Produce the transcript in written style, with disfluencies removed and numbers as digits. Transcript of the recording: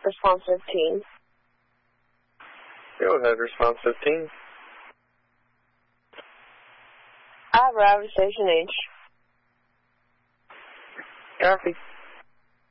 response 15. Go ahead, response 15. I arrived at Station H. Copy.